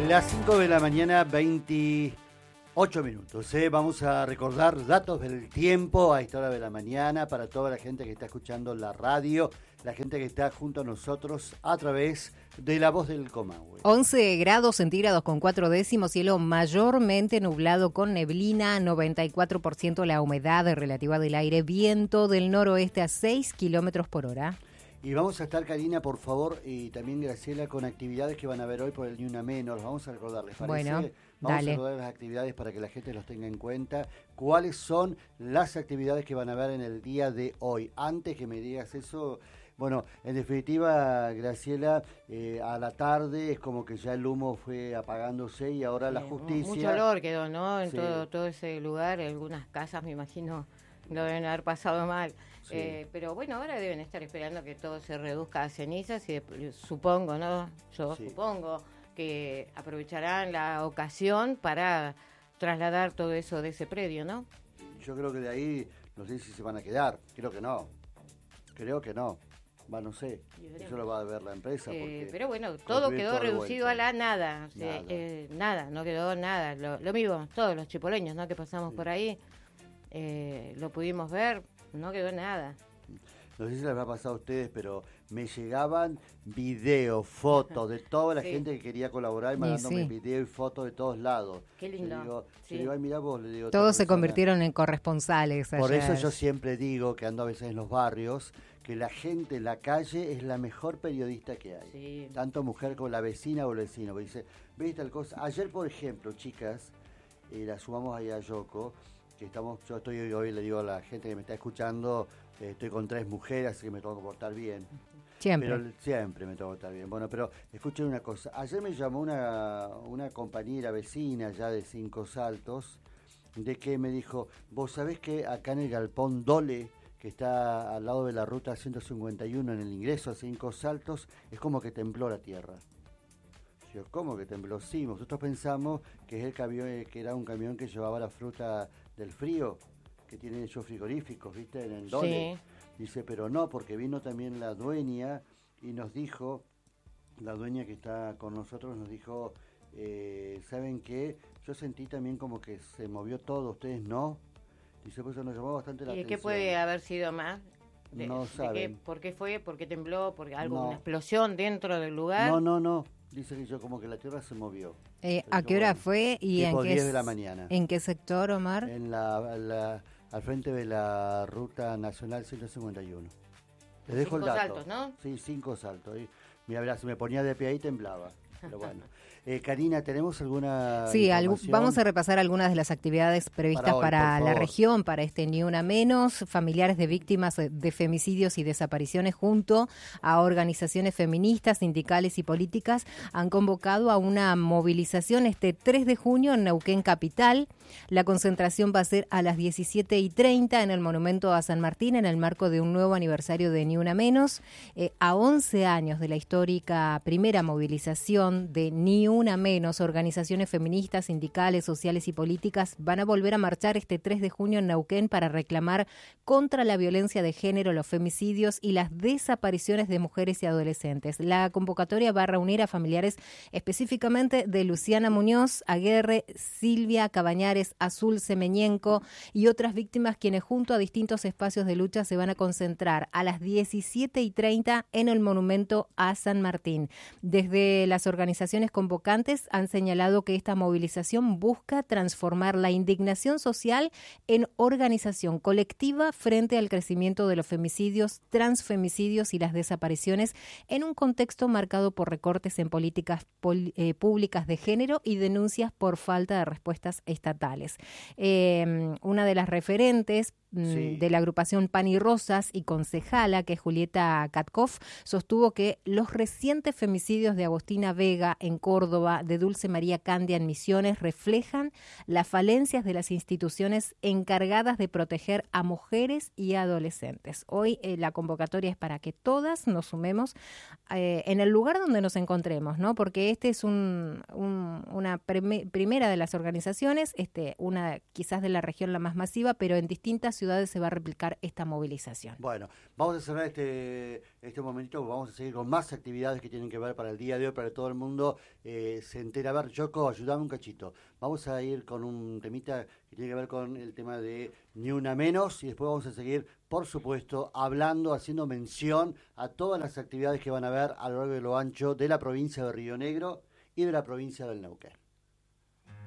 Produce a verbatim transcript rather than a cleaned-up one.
Las cinco de la mañana, veintiocho minutos. ¿eh? Vamos a recordar datos del tiempo a esta hora de la mañana para toda la gente que está escuchando la radio, la gente que está junto a nosotros a través de La Voz del Comahue. once grados centígrados con cuatro décimos, cielo mayormente nublado con neblina, noventa y cuatro por ciento la humedad relativa del aire, viento del noroeste a seis kilómetros por hora. Y vamos a estar, Karina, por favor, y también Graciela, con actividades que van a haber hoy por el Ni Una Menos. Vamos a recordar, ¿les parece? Bueno, vamos dale. a recordar las actividades para que la gente los tenga en cuenta. ¿Cuáles son las actividades que van a haber en el día de hoy? Antes que me digas eso, bueno, en definitiva, Graciela, eh, a la tarde es como que ya el humo fue apagándose y ahora Sí, la justicia... Mucho olor quedó, ¿no? En Sí. todo, todo ese lugar, algunas casas, me imagino, lo deben haber pasado mal. Sí. Eh, pero bueno, ahora deben estar esperando que todo se reduzca a cenizas y de- supongo, ¿no? Yo Sí. supongo que aprovecharán la ocasión para trasladar todo eso de ese predio, ¿no? Yo creo que de ahí, no sé si se van a quedar. Creo que no. Creo que no. Va, no sé. Y veremos. Eso lo va a ver la empresa. Eh, porque pero bueno, todo construir quedó todo de reducido vuelta. a la nada. O sea, Nada. eh, nada, no quedó nada. Lo, lo mismo, todos los chipoleños, ¿no? Que pasamos Sí. por ahí, eh, lo pudimos ver, no quedó nada. No sé si les habrá pasado a ustedes, pero me llegaban videos, fotos de toda la Sí. gente que quería colaborar y Y mandándome sí. video y fotos de todos lados. Qué lindo, Le digo, sí. le digo, ay, mirá vos, le digo. Todos esta se persona. convirtieron en corresponsales Por ayer. eso yo siempre digo, que ando a veces en los barrios, que la gente en la calle es la mejor periodista que hay. Sí. Tanto mujer como la vecina o el vecino. Porque dice, ¿ves tal cosa? Ayer, por ejemplo, chicas, eh, la sumamos ahí a Yoko, que estamos, yo estoy hoy, hoy le digo a la gente que me está escuchando, eh, estoy con tres mujeres, así que me tengo que portar bien. Siempre. Pero siempre me tengo que portar bien. Bueno, pero escuchen una cosa. Ayer me llamó una, una compañera vecina ya de Cinco Saltos, de que me dijo, vos sabés que acá en el Galpón Dole, que está al lado de la ruta ciento cincuenta y uno en el ingreso a Cinco Saltos, es como que tembló la tierra. Yo, ¿cómo que tembló? Sí, nosotros pensamos que es el camión, eh, que era un camión que llevaba la fruta del frío, que tiene ellos frigoríficos, ¿viste? En el Dole. Sí. Dice, pero no, porque vino también la dueña y nos dijo, la dueña que está con nosotros nos dijo, eh, ¿saben qué? Yo sentí también como que se movió todo, ¿ustedes no? Dice, pues eso nos llamó bastante la ¿Y de atención. qué puede haber sido más? De, No de saben. qué, ¿Por qué fue? ¿Por qué tembló? ¿Por algo, No. una explosión dentro del lugar? No, no, no. Dice que yo como que la tierra se movió. Eh, Pero ¿A yo, qué hora bueno, fue y en tipo qué, diez de la s- mañana. en qué sector, Omar? En la, la- al frente de la ruta nacional ciento cincuenta y uno. Les dejo el Cinco dato. saltos, ¿no? Sí, cinco saltos. Y, mira, verá, si me ponía de pie ahí temblaba. Pero bueno. Eh, Karina, ¿tenemos alguna Sí, algu- información? vamos a repasar algunas de las actividades previstas Para para, hoy, por la favor. región, para este Ni Una Menos. Familiares de víctimas de- de femicidios y desapariciones junto a organizaciones feministas, sindicales y políticas han convocado a una movilización este tres de junio en Neuquén Capital. La concentración va a ser a las diecisiete y treinta en el Monumento a San Martín en el marco de un nuevo aniversario de Ni Una Menos. Eh, a once años de la histórica primera movilización de Ni Una Menos, organizaciones feministas, sindicales, sociales y políticas van a volver a marchar este tres de junio en Neuquén para reclamar contra la violencia de género, los femicidios y las desapariciones de mujeres y adolescentes. La convocatoria va a reunir a familiares específicamente de Luciana Muñoz, Aguerre, Silvia Cabañares, Azul Semeñenco y otras víctimas quienes junto a distintos espacios de lucha se van a concentrar a las diecisiete y treinta en el Monumento a San Martín. Desde las organizaciones convocantes han señalado que esta movilización busca transformar la indignación social en organización colectiva frente al crecimiento de los femicidios, transfemicidios y las desapariciones en un contexto marcado por recortes en políticas pol- eh, públicas de género y denuncias por falta de respuestas estatales. Eh, una de las referentes Sí. de la agrupación Pan y Rosas y concejala, que es Julieta Katkoff, sostuvo que los recientes femicidios de Agostina Vega en Córdoba, de Dulce María Candia en Misiones, reflejan las falencias de las instituciones encargadas de proteger a mujeres y adolescentes. Hoy eh, la convocatoria es para que todas nos sumemos eh, en el lugar donde nos encontremos, ¿no? Porque este es un, un, una prime- primera de las organizaciones, este, una quizás de la región la más masiva, pero en distintas ciudades se va a replicar esta movilización. Bueno, vamos a cerrar este, este momentito, vamos a seguir con más actividades que tienen que ver para el día de hoy, para todo el el mundo eh, se entera. A ver, Yoko, ayúdame un cachito. Vamos a ir con un temita que tiene que ver con el tema de Ni Una Menos y después vamos a seguir, por supuesto, hablando, haciendo mención a todas las actividades que van a haber a lo largo y lo ancho de la provincia de Río Negro y de la provincia del Neuquén.